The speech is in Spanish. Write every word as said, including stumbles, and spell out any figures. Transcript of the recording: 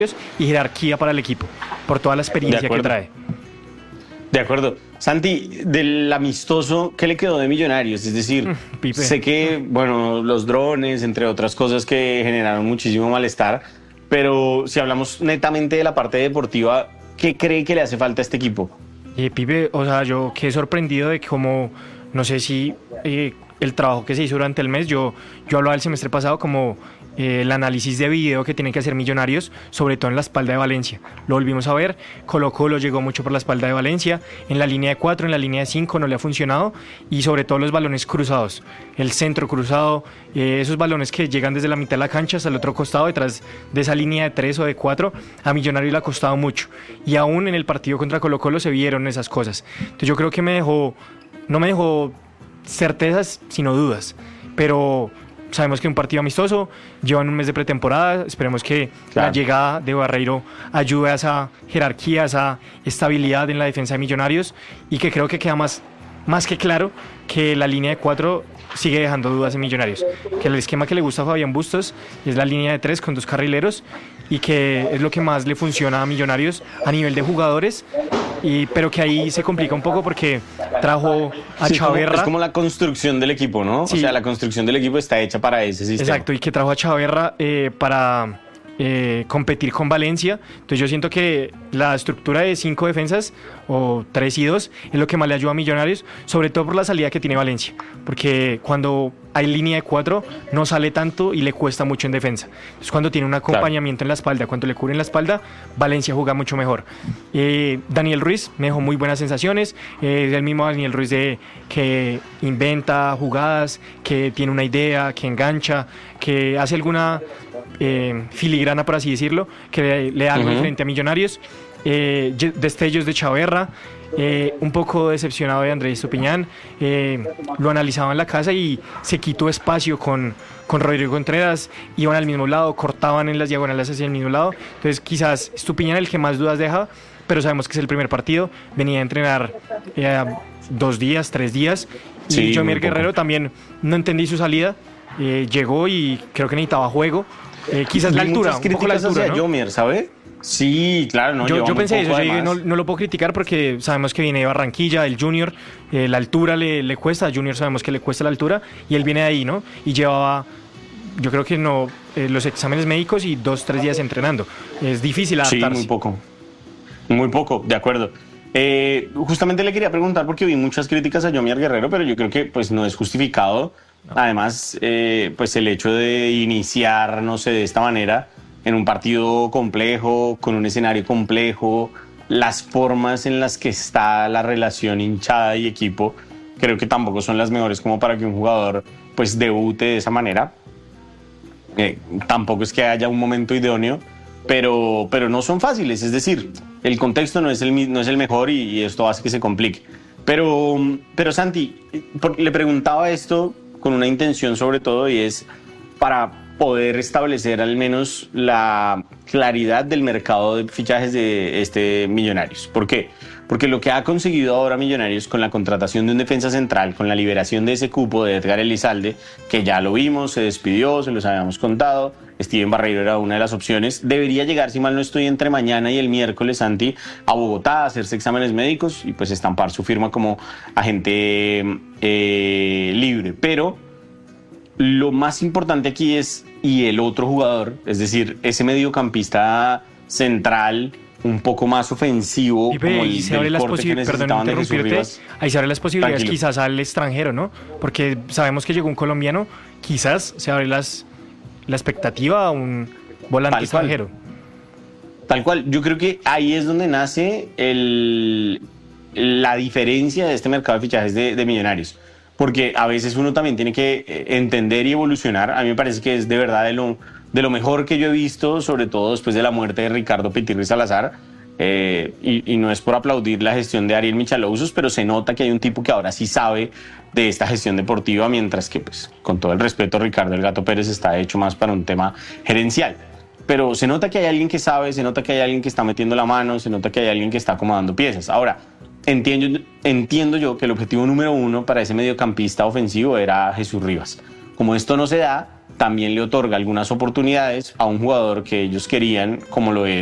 y jerarquía para el equipo, por toda la experiencia que trae. De acuerdo. Santi, del amistoso, ¿qué le quedó de Millonarios? Es decir, mm, sé que, bueno, los drones, entre otras cosas que generaron muchísimo malestar, pero si hablamos netamente de la parte deportiva, ¿qué cree que le hace falta a este equipo? Eh, Pipe, o sea, yo quedé sorprendido de cómo, no sé si eh, el trabajo que se hizo durante el mes, yo, yo hablaba el semestre pasado como eh, el análisis de video que tienen que hacer Millonarios, sobre todo en la espalda de Valencia. Lo volvimos a ver, Colo Colo llegó mucho por la espalda de Valencia, en la línea de cuatro, en la línea de cinco no le ha funcionado, y sobre todo los balones cruzados, el centro cruzado, eh, esos balones que llegan desde la mitad de la cancha hasta el otro costado, detrás de esa línea de tres o de cuatro, a Millonarios le ha costado mucho, y aún en el partido contra Colo Colo se vieron esas cosas. Entonces yo creo que me dejó, no me dejó certezas, sino dudas, pero sabemos que un partido amistoso, llevan un mes de pretemporada, esperemos que claro. la llegada de Barreiro ayude a esa jerarquía, a esa estabilidad en la defensa de Millonarios, y que creo que queda más, más que claro que la línea de cuatro sigue dejando dudas en Millonarios, que el esquema que le gusta a Fabián Bustos es la línea de tres con dos carrileros, y que es lo que más le funciona a Millonarios a nivel de jugadores, y, pero que ahí se complica un poco porque trajo a sí, Chaverra. Es como la construcción del equipo, ¿no? Sí. O sea, la construcción del equipo está hecha para ese sistema. Exacto, y que trajo a Chaverra eh, para eh, competir con Valencia. Entonces yo siento que la estructura de cinco defensas, o tres y dos, es lo que más le ayuda a Millonarios, sobre todo por la salida que tiene Valencia, porque cuando hay línea de cuatro no sale tanto y le cuesta mucho en defensa. Entonces cuando tiene un acompañamiento claro. en la espalda, cuando le cubren la espalda, Valencia juega mucho mejor. Eh, Daniel Ruiz me dejó muy buenas sensaciones, eh, es el mismo Daniel Ruiz de, que inventa jugadas, que tiene una idea, que engancha, que hace alguna eh, filigrana, por así decirlo, que le, le da algo uh-huh. diferente a Millonarios. Eh, destellos de Chaverra, eh, un poco decepcionado de Andrés Estupiñán, eh, lo analizaba en la casa y se quitó espacio con, con Rodrigo Contreras, iban al mismo lado, cortaban en las diagonales hacia el mismo lado, entonces quizás Estupiñán el que más dudas deja, pero sabemos que es el primer partido, venía a entrenar eh, dos días, tres días, y sí, Yomier Guerrero también no entendí su salida, eh, llegó y creo que necesitaba juego, eh, quizás la altura, un poco la altura, ¿no? Yomier, ¿sabe? Sí, claro, no. Yo, yo pensé eso, yo dije, no, no lo puedo criticar porque sabemos que viene de Barranquilla, el Junior, eh, la altura le, le cuesta, a Junior sabemos que le cuesta la altura y él viene de ahí, ¿no? Y llevaba, yo creo que no, eh, los exámenes médicos y dos, tres días entrenando. Es difícil adaptarse. Sí, muy poco, muy poco, de acuerdo. Eh, justamente le quería preguntar porque vi muchas críticas a Yomier Guerrero, pero yo creo que pues no es justificado. No. Además, eh, pues el hecho de iniciar, no sé, de esta manera, en un partido complejo, con un escenario complejo, las formas en las que está la relación hinchada y equipo, creo que tampoco son las mejores como para que un jugador pues debute de esa manera. Eh, tampoco es que haya un momento idóneo, pero, pero no son fáciles, es decir, el contexto no es el, no es el mejor y, y esto hace que se complique. Pero, pero Santi, le preguntaba esto con una intención sobre todo, y es para poder establecer al menos la claridad del mercado de fichajes de este Millonarios. ¿Por qué? Porque lo que ha conseguido ahora Millonarios con la contratación de un defensa central, con la liberación de ese cupo de Edgar Elizalde, que ya lo vimos, se despidió, se los habíamos contado, Steven Barreiro era una de las opciones, debería llegar, si mal no estoy, entre mañana y el miércoles, Santi, a Bogotá a hacerse exámenes médicos y pues estampar su firma como agente eh, libre. Pero lo más importante aquí es, y el otro jugador, es decir, ese mediocampista central un poco más ofensivo, y ve, como el, y se abre las posibilidades, perdón interrumpirte, ahí se abren las posibilidades. Tranquilo. Quizás al extranjero, ¿no? Porque sabemos que llegó un colombiano, quizás se abre las, la expectativa a un volante Tal extranjero. Cual. Tal cual, yo creo que ahí es donde nace el, la diferencia de este mercado de fichajes de, de Millonarios. Porque a veces uno también tiene que entender y evolucionar. A mí me parece que es de verdad de lo, de lo mejor que yo he visto, sobre todo después de la muerte de Ricardo Pitirri Salazar. Eh, y, y no es por aplaudir la gestión de Ariel Michalousos, pero se nota que hay un tipo que ahora sí sabe de esta gestión deportiva, mientras que, pues, con todo el respeto, Ricardo El Gato Pérez está hecho más para un tema gerencial. Pero se nota que hay alguien que sabe, se nota que hay alguien que está metiendo la mano, se nota que hay alguien que está acomodando piezas. Ahora, Entiendo, entiendo yo que el objetivo número uno para ese mediocampista ofensivo era Jesús Rivas. Como esto no se da, también le otorga algunas oportunidades a un jugador que ellos querían, como lo es